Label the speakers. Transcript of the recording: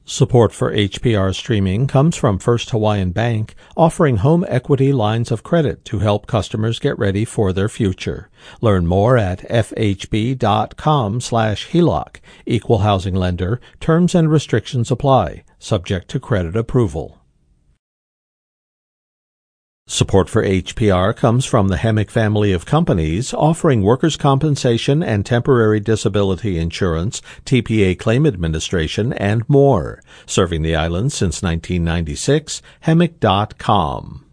Speaker 1: Support for HPR streaming comes from First Hawaiian Bank, offering home equity lines of credit to help customers get ready for their future. Learn more at fhb.com/HELOC. Equal housing lender. Terms and restrictions apply, subject to credit approval. Support for HPR comes from the Hemic family of companies, offering workers' compensation and temporary disability insurance, TPA claim administration, and more. Serving the islands since 1996, Hemic.com.